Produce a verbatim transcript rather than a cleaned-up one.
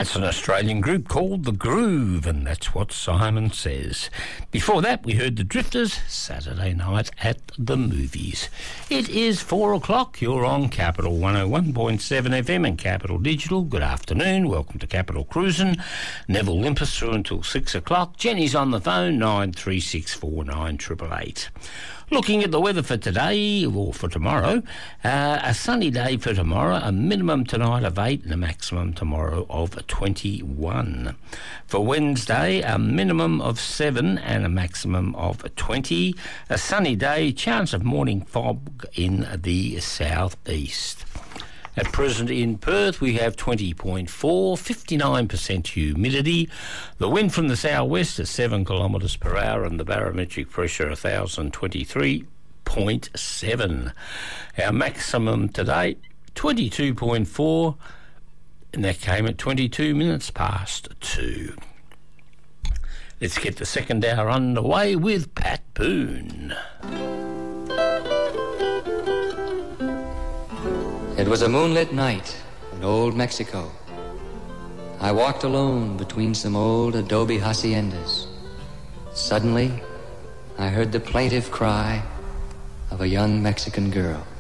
That's an Australian group called The Groove, and that's what Simon Says. Before that, we heard The Drifters, Saturday Night at the Movies. It is four o'clock. You're on Capital one oh one point seven F M and Capital Digital. Good afternoon. Welcome to Capital Cruisin'. Neville Limpus through until six o'clock. Jenny's on the phone, nine three six four nine eight eight eight. Looking at the weather for today, or for tomorrow, uh, a sunny day for tomorrow, a minimum tonight of eight and a maximum tomorrow of twenty-one. For Wednesday, a minimum of seven and a maximum of twenty. A sunny day, chance of morning fog in the southeast. At present in Perth, we have twenty point four, fifty-nine percent humidity. The wind from the southwest is seven kilometres per hour and the barometric pressure one thousand twenty-three point seven. Our maximum today, twenty-two point four, and that came at twenty-two minutes past two. Let's get the second hour underway with Pat Boone. It was a moonlit night in old Mexico. I walked alone between some old adobe haciendas. Suddenly, I heard the plaintive cry of a young Mexican girl.